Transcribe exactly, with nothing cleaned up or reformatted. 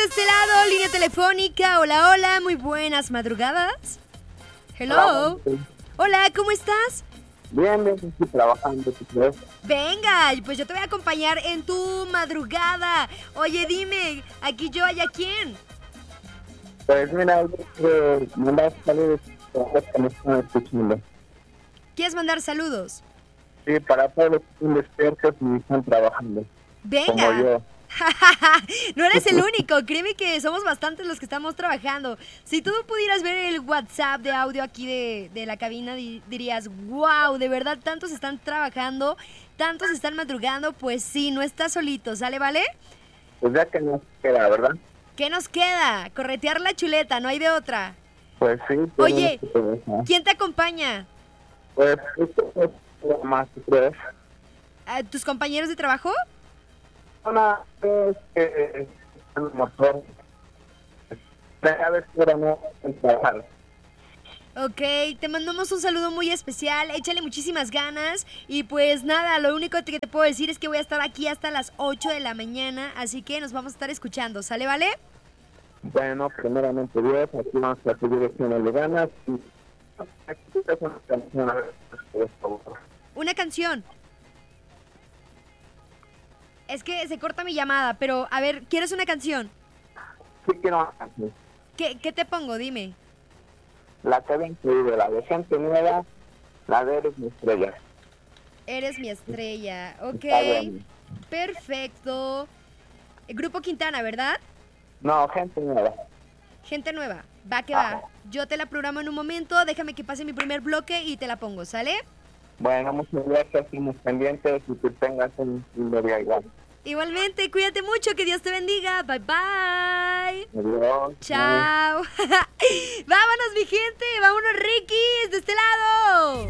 este lado, línea telefónica. Hola, hola, muy buenas madrugadas. Hello. Hola, Hola, ¿cómo estás? bien, bien, estoy trabajando, ¿tú crees? Venga, pues yo te voy a acompañar en tu madrugada. Oye, dime, aquí yo, ¿allá quién? Pues mira, yo quiero mandar saludos a los que me están escuchando. ¿Quieres mandar saludos? Sí, para todos los que están despiertos y están trabajando, como Venga. yo. No eres el único, créeme que somos bastantes los que estamos trabajando. Si tú pudieras ver el WhatsApp de audio aquí de, de la cabina, di- dirías, wow, de verdad, tantos están trabajando, tantos están madrugando, pues sí, no estás solito, ¿sale, vale? Pues ya que nos queda, ¿verdad? ¿Qué nos queda? Corretear la chuleta, no hay de otra. Pues sí. Oye, tenemos que trabajar. ¿quién te acompaña? Pues esto es lo más, ¿tú crees? ¿A ¿Tus compañeros de trabajo? Una vez que el motor, cada vez que ahora no en trabajar. Ok, te mandamos un saludo muy especial, échale muchísimas ganas y pues nada, lo único que te puedo decir es que voy a estar aquí hasta las ocho de la mañana, así que nos vamos a estar escuchando, ¿sale, vale? Bueno, primeramente Dios, aquí vamos a seguir echándole ganas y aquí es una canción, a ver, por favor. Una canción. Es que se corta mi llamada, pero a ver, ¿quieres una canción? Sí quiero una canción. ¿Qué, qué te pongo? Dime. La que había incluido, la de gente nueva, la de Eres mi estrella. Eres mi estrella, ok, Está bien. perfecto. Grupo Quintana, ¿verdad? No, gente nueva. Gente nueva, va que va. Yo te la programo en un momento, déjame que pase mi primer bloque y te la pongo, ¿sale? Bueno, muchas gracias, estamos pendientes y que tengas un lindo día igual. Igualmente, cuídate mucho, que Dios te bendiga. Bye bye. Adiós. Chao. Vámonos, mi gente. Vámonos, Ricky, de este lado.